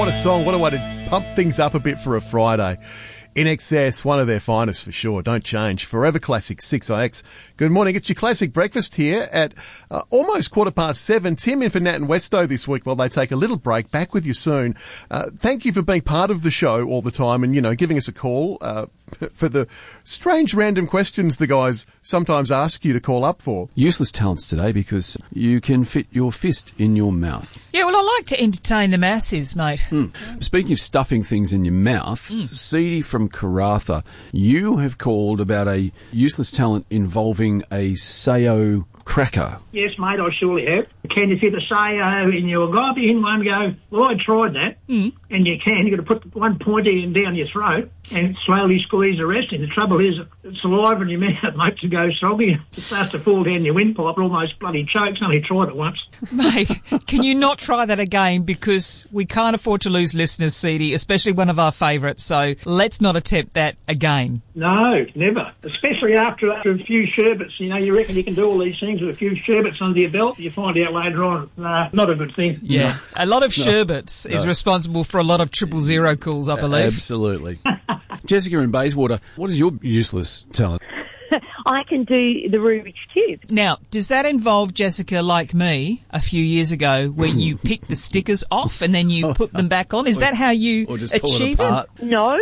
what a song. What a way to pump things up a bit for a Friday. In Excess, one of their finest for sure. Don't change. Forever Classic 6IX. Good morning. It's your classic breakfast here at almost 7:15. Tim in for Nat and Westo this week while they take a little break. Back with you soon. Thank you for being part of the show all the time and, giving us a call for the strange random questions the guys sometimes ask you to call up for. Useless talents today because you can fit your fist in your mouth. Yeah, well, I like to entertain the masses, mate. Speaking of stuffing things in your mouth, Seedy from Karatha, you have called about a useless talent involving a Sayo cracker. Yes, mate, I surely have. Can you fit a Sayo in your gob? In one go, well, I tried that. And you can. You've got to put one pointy end down your throat and slowly squeeze the rest in. The trouble is, saliva in your mouth makes it go soggy. It starts to fall down your windpipe. It almost bloody chokes. I only tried it once. Mate, can you not try that again? Because we can't afford to lose listeners, Seedy, especially one of our favourites. So let's not attempt that again. No, never. Especially after a few sherbets. You reckon you can do all these things with a few sherbets under your belt. You find out later on, not a good thing. Yeah, a lot of sherbets is responsible for a lot of 000 calls, I believe. Absolutely. Jessica in Bayswater, what is your useless talent? I can do the Rubik's Cube. Now, does that involve, Jessica, like me, a few years ago, where you pick the stickers off and then you put them back on? Is that how you achieve it? No.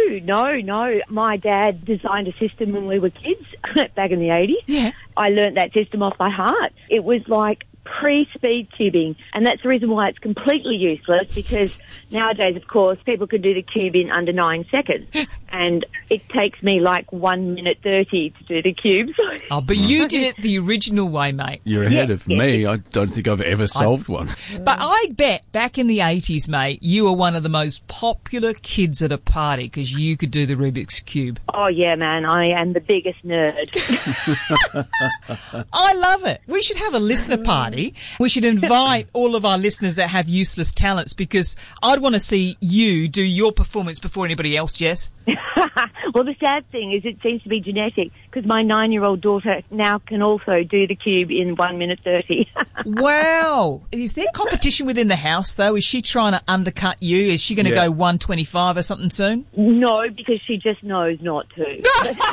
My dad designed a system when we were kids, back in the 80s. Yeah. I learnt that system off by heart. It was like pre-speed cubing, and that's the reason why it's completely useless, because nowadays, of course, people can do the cube in under 9 seconds, and it takes me like 1 minute 30 to do the cubes. Oh, but you did it the original way, mate. You're ahead of me. I don't think I've ever solved one. But I bet back in the 80s, mate, you were one of the most popular kids at a party because you could do the Rubik's Cube. Oh, yeah, man, I am the biggest nerd. I love it. We should have a listener party. We should invite all of our listeners that have useless talents, because I'd want to see you do your performance before anybody else, Jess. Well, the sad thing is it seems to be genetic, because my 9-year-old daughter now can also do the cube in 1 minute 30. Wow. Is there competition within the house, though? Is she trying to undercut you? Is she going to go 1:25 or something soon? No, because she just knows not to.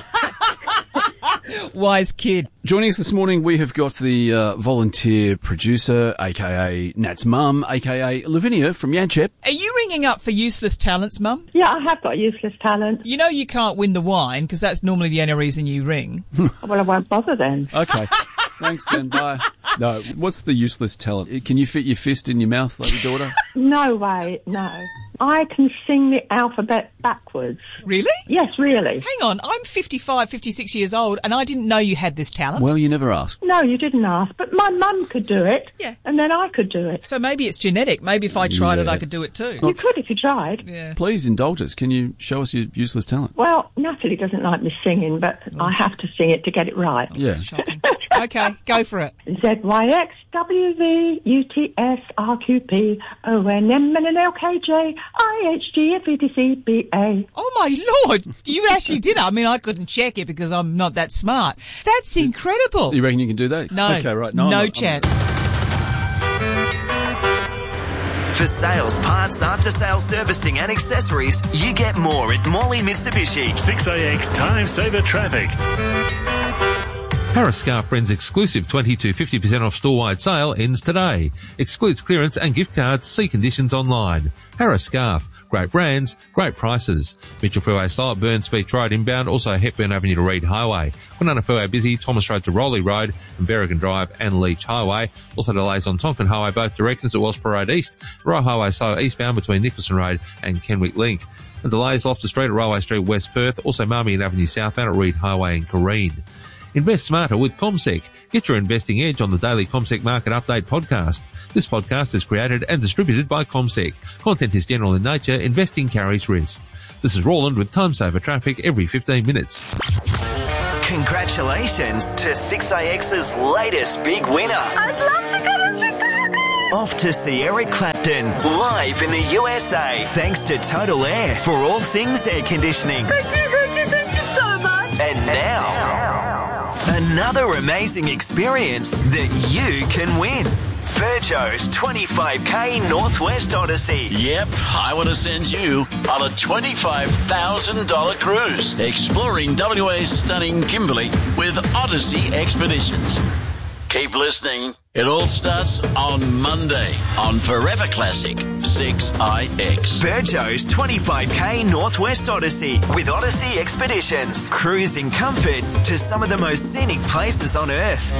Wise kid. Joining us this morning, we have got the volunteer producer, a.k.a. Nat's mum, a.k.a. Lavinia from Yanchep. Are you ringing up for useless talents, Mum? Yeah, I have got useless talent. You know you can't win the wine, because that's normally the only reason you ring. Well, I won't bother then. Okay. Thanks then, bye. No, what's the useless talent? Can you fit your fist in your mouth like your daughter? No way, no. I can sing the alphabet backwards. Really? Yes, really. Hang on, I'm 55, 56 years old, and I didn't know you had this talent. Well, you never asked. No, you didn't ask, but my mum could do it. Yeah. And then I could do it. So maybe it's genetic. Maybe if I tried it, I could do it too. You could if you tried. Yeah. Please indulge us. Can you show us your useless talent? Well, Natalie doesn't like me singing, but I have to sing it to get it right. Yeah. Shocking. Okay, go for it. ZYXWVUTSRQPONMNLKJIHGFEDCBA. Oh my Lord, you actually did it. I mean, I couldn't check it because I'm not that smart. That's incredible. You reckon you can do that? No. Okay, right. No chance. For sales, parts, after-sales servicing and accessories, you get more at Morley Mitsubishi. 6AX Time Saver Traffic. Harris Scarf Friends exclusive 20 to 50% off store-wide sale ends today. Excludes clearance and gift cards. See conditions online. Harris Scarf. Great brands, great prices. Mitchell Freeway slow at Burns Beach Road inbound, also Hepburn Avenue to Reid Highway. Kwinana Freeway busy, Thomas Road to Rowley Road and Berrigan Drive and Leach Highway. Also delays on Tonkin Highway both directions at Wellsborough Road East. Royal Highway slow eastbound between Nicholson Road and Kenwick Link. And delays Loftus Street at Railway Street West Perth, also Marmion Avenue southbound at Reid Highway and Careen. Invest smarter with CommSec. Get your investing edge on the daily CommSec Market Update podcast. This podcast is created and distributed by CommSec. Content is general in nature. Investing carries risk. This is Roland with Time Saver Traffic every 15 minutes. Congratulations to 6AX's latest big winner. I'd love to go to Chicago. Off to see Eric Clapton live in the USA. Thanks to Total Air for all things air conditioning. Thank you so much. And now, another amazing experience that you can win. Virgo's 25k Northwest Odyssey. Yep, I want to send you on a $25,000 cruise exploring WA's stunning Kimberley with Odyssey Expeditions. Keep listening. It all starts on Monday on Forever Classic 6IX. Virgo's 25k Northwest Odyssey with Odyssey Expeditions. Cruise in comfort to some of the most scenic places on Earth.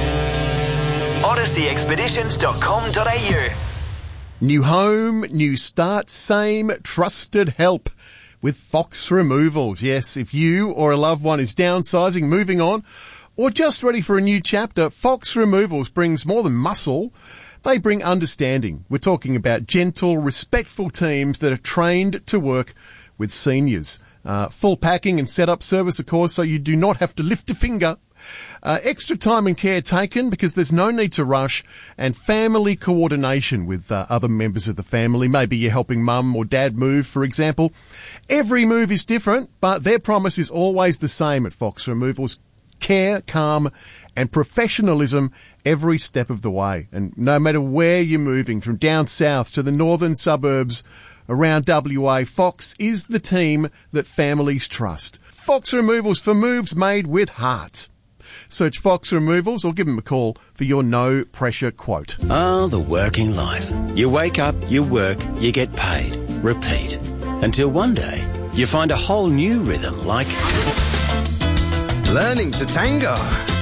OdysseyExpeditions.com.au. New home, new start, same trusted help with Fox Removals. Yes, if you or a loved one is downsizing, moving on, or just ready for a new chapter, Fox Removals brings more than muscle. They bring understanding. We're talking about gentle, respectful teams that are trained to work with seniors. Full packing and setup service, of course, so you do not have to lift a finger. Extra time and care taken because there's no need to rush, and family coordination with other members of the family. Maybe you're helping mum or dad move, for example. Every move is different, but their promise is always the same at Fox Removals. Care, calm, and professionalism every step of the way. And no matter where you're moving, from down south to the northern suburbs around WA, Fox is the team that families trust. Fox Removals for moves made with heart. Search Fox Removals or give them a call for your no-pressure quote. Ah, the working life. You wake up, you work, you get paid. Repeat. Until one day, you find a whole new rhythm like... learning to tango.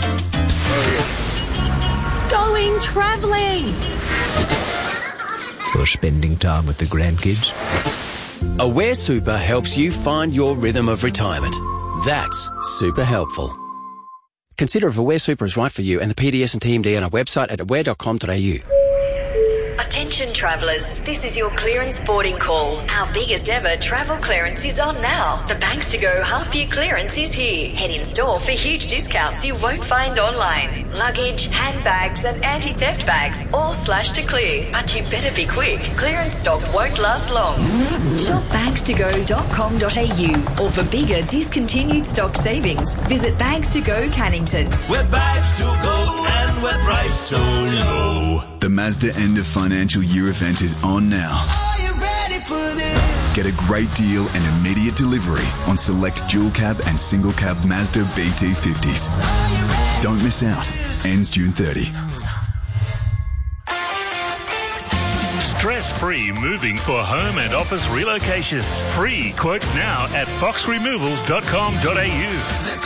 Going travelling. Or spending time with the grandkids. Aware Super helps you find your rhythm of retirement. That's super helpful. Consider if Aware Super is right for you and the PDS and TMD on our website at aware.com.au. Attention travellers, this is your clearance boarding call. Our biggest ever travel clearance is on now. The Banks to Go half-year clearance is here. Head in store for huge discounts you won't find online. Luggage, handbags and anti-theft bags all slashed to clear. But you better be quick. Clearance stock won't last long. Shop bankstogo.com.au or for bigger discontinued stock savings, visit Banks to Go Cannington. We're Bags to Go and we're priced so low. The Mazda end of financial year event is on now. Are you ready for this? Get a great deal and immediate delivery on select dual cab and single cab Mazda BT50s. Don't miss out. Ends June 30. Stress-free moving for home and office relocations. Free quotes now at foxremovals.com.au.